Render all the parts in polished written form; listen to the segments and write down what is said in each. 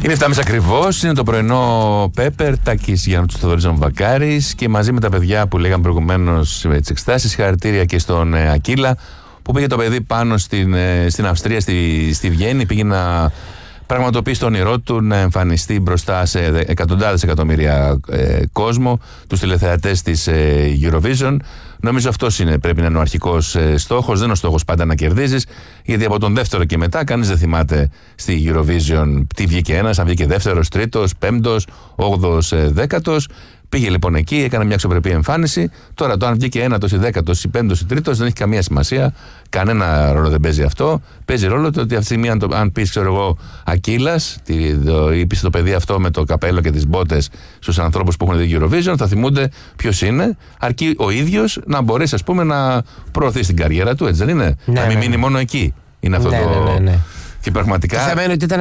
Είναι 7.30 ακριβώς, είναι το πρωινό Πέπερ, Τάκης Γιάννου Θοδωρής Βακάρης και μαζί με τα παιδιά που λέγαμε προηγουμένως τις εξετάσεις, συγχαρητήρια και στον Ακύλα που πήγε το παιδί πάνω στην Αυστρία, στη Βιέννη, πήγε να πραγματοποιήσει το όνειρό του να εμφανιστεί μπροστά σε εκατοντάδες εκατομμύρια κόσμο, τους τηλεθεατές της Eurovision. Νομίζω αυτός πρέπει να είναι ο αρχικός στόχος. Δεν είναι ο στόχος πάντα να κερδίζεις, γιατί από τον δεύτερο και μετά κανείς δεν θυμάται στη Eurovision τι βγήκε ένας, αν βγήκε δεύτερος, τρίτος, πέμπτος, όγδοος, δέκατος. Πήγε λοιπόν εκεί, έκανε μια αξιοπρεπή εμφάνιση. Τώρα το αν βγήκε ένατος ή δέκατος ή πέμπτος ή τρίτος δεν έχει καμία σημασία. Κανένα ρόλο δεν παίζει αυτό. Παίζει ρόλο το ότι αυτή τη στιγμή, αν πεις, ξέρω εγώ, Ακύλας, είπες το παιδί αυτό με το καπέλο και τις μπότες στους ανθρώπους που έχουν δει Eurovision, θα θυμούνται ποιος είναι, αρκεί ο ίδιος να μπορέσει, ας πούμε, να προωθήσει την καριέρα του, έτσι δεν είναι? Ναι, να μην μείνει μόνο εκεί. Είναι αυτό ναι. Και πραγματικά. Το θέμα είναι ότι ήταν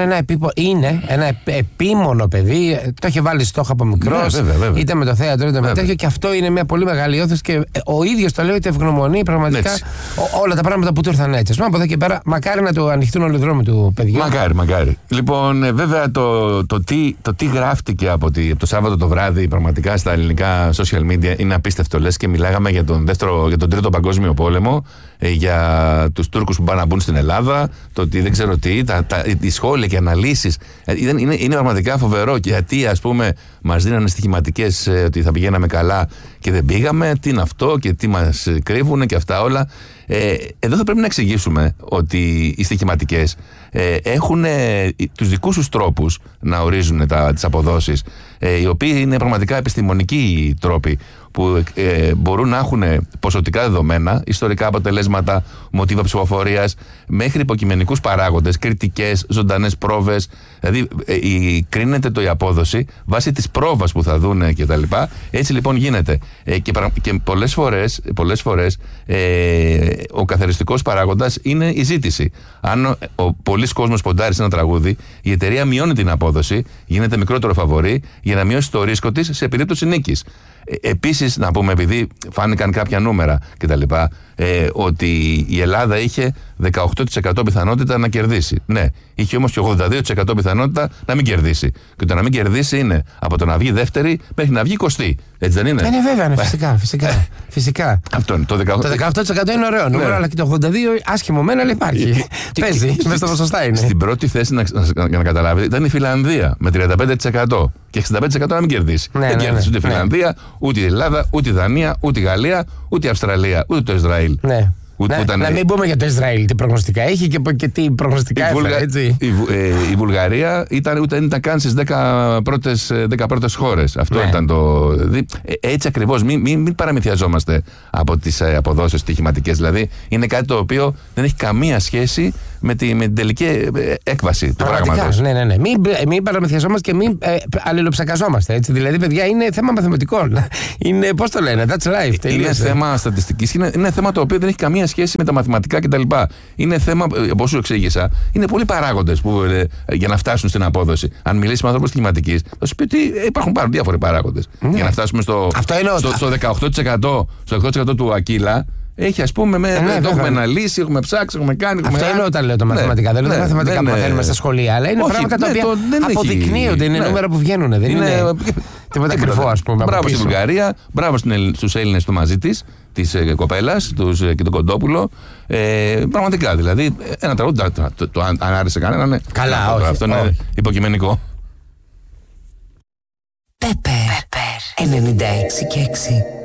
ένα επίμονο παιδί. Το είχε βάλει στόχο από μικρός. Ναι, βέβαια. Είτε με το θέατρο είτε με τέτοιο. Και αυτό είναι μια πολύ μεγάλη όθηση. Και ο ίδιος το λέει ότι ευγνωμονεί πραγματικά όλα τα πράγματα που του ήρθαν έτσι. Ας πούμε, από εδώ και πέρα, μακάρι να του ανοιχτούν όλοι οι δρόμοι του παιδιού. Μακάρι. Λοιπόν, βέβαια το τι γράφτηκε από το Σάββατο το βράδυ πραγματικά στα ελληνικά social media είναι απίστευτο. Λες και μιλάγαμε για τον Τρίτο Παγκόσμιο Πόλεμο, για τους Τούρκους που πάνε να μπουν στην Ελλάδα, το ότι δεν ξέρω τι. Οι σχόλια και αναλύσεις είναι πραγματικά φοβερό. Και γιατί, ας πούμε, μας δίνανε στοιχηματικές ότι θα πηγαίναμε καλά και δεν πήγαμε, τι είναι αυτό και τι μας κρύβουν και αυτά όλα. Εδώ θα πρέπει να εξηγήσουμε ότι οι στοιχηματικές έχουν τους δικούς τους τρόπους να ορίζουν τις αποδόσεις, οι οποίοι είναι πραγματικά επιστημονικοί τρόποι που μπορούν να έχουν ποσοτικά δεδομένα, ιστορικά αποτελέσματα, μοτίβα ψηφοφορίας, μέχρι υποκειμενικούς παράγοντες, κριτικές, ζωντανές πρόβες. Δηλαδή κρίνεται η απόδοση βάσει της πρόβας που θα δουν κτλ. Έτσι λοιπόν γίνεται. Και πολλές φορές ο καθαριστικός παράγοντας είναι η ζήτηση. Αν πολλής κόσμος ποντάρει σε ένα τραγούδι, η εταιρεία μειώνει την απόδοση, γίνεται μικρότερο φαβορί για να μειώσει το ρίσκο της σε περίπτωση νίκης. Επίσης, να πούμε, επειδή φάνηκαν κάποια νούμερα κτλ., ότι η Ελλάδα είχε 18% πιθανότητα να κερδίσει. Ναι, είχε όμως και 82% πιθανότητα να μην κερδίσει. Και το να μην κερδίσει είναι από το να βγει δεύτερη μέχρι να βγει 20η. Έτσι δεν είναι? Ναι, βέβαια, φυσικά. Αυτό είναι. Το 18% είναι ωραίο νούμερο, αλλά και το 82% άσχημο μένα, αλλά υπάρχει. Παίζει, μέσα στα ποσοστά είναι. Στην πρώτη θέση, να καταλάβετε, ήταν η Φιλανδία με 35% και 65% να μην κερδίσει. Δεν κέρδισε ούτε η Φιλανδία, ούτε η Ελλάδα, ούτε η Δανία, ούτε η Γαλλία, ούτε η Αυστραλία, ούτε το Ισραήλ. Ναι. Να μην πούμε για το Ισραήλ τι προγνωστικά έχει και τι προγνωστικά έφερε, έτσι. Η Βουλγαρία ούτε ήταν καν στις 10 πρώτες χώρες. Αυτό ήταν το. Έτσι ακριβώς. Μην παραμυθιαζόμαστε από τις αποδόσεις στοιχηματικές. Δηλαδή είναι κάτι το οποίο δεν έχει καμία σχέση με την τελική έκβαση του πράγματος. Ναι. Μην παραμυθιαζόμαστε και μην αλληλοψακαζόμαστε. Έτσι. Δηλαδή, παιδιά, είναι θέμα μαθηματικών. Είναι, πώς το λένε, that's life. Είναι θέμα στατιστικής, είναι θέμα το οποίο δεν έχει καμία σχέση με τα μαθηματικά κτλ. Είναι θέμα, όπως σου εξήγησα, είναι πολλοί παράγοντες για να φτάσουν στην απόδοση. Αν μιλήσει με ανθρώπους στοιχηματικής, θα σου πει ότι υπάρχουν διάφοροι παράγοντες. Για να φτάσουμε στο 18% του Ακύλα. Έχει, ας πούμε, το έχουμε αναλύσει, έχουμε ψάξει, έχουμε κάνει. Αυτό είναι όταν λέω τα μαθηματικά. Δεν λέω τα μαθηματικά που μαθαίνουμε στα σχολεία, αλλά είναι πράγματα τα οποία αποδεικνύονται. Είναι νούμερα που βγαίνουν. Δεν είναι τίποτα κρυφό, ας πούμε. Μπράβο στη Βουλγαρία, μπράβο στους Έλληνες του μαζί της κοπέλας και τον Κοντόπουλο. Πραγματικά, δηλαδή, ένα τραγούδι, αν άρεσε κανέναν. Καλά, όχι. Αυτό είναι υποκειμενικό. Πέπερ 96 και 6.